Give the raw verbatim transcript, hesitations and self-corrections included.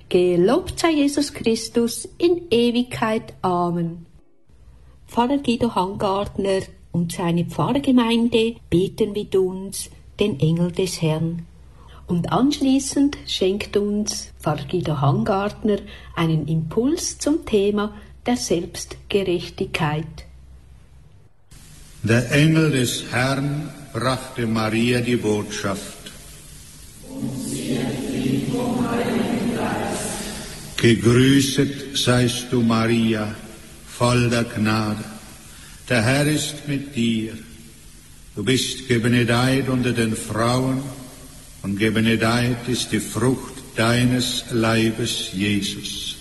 Gelobt sei Jesus Christus in Ewigkeit. Amen. Pfarrer Guido Hangartner und seine Pfarrgemeinde beten mit uns den Engel des Herrn. Und anschließend schenkt uns Pfarrer Guido Hangartner einen Impuls zum Thema der Selbstgerechtigkeit. Der Engel des Herrn brachte Maria die Botschaft: Gegrüßet seist du, Maria, voll der Gnade. Der Herr ist mit dir. Du bist gebenedeit unter den Frauen, und gebenedeit ist die Frucht deines Leibes, Jesus.